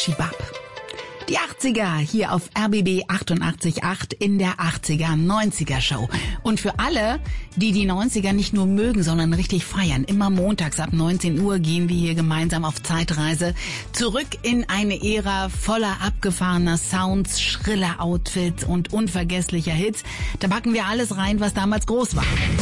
Shibab. Die 80er hier auf RBB 88.8 in der 80er-90er Show. Und für alle, die die 90er nicht nur mögen, sondern richtig feiern, immer montags ab 19 Uhr gehen wir hier gemeinsam auf Zeitreise zurück in eine Ära voller abgefahrener Sounds, schriller Outfits und unvergesslicher Hits. Da packen wir alles rein, was damals groß war.